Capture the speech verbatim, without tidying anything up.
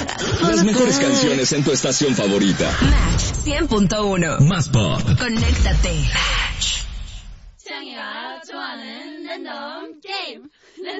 Las mejores canciones en tu estación favorita. Match cien punto uno. Más pop. Conéctate. 취향이가 좋아하는 랜덤 게임.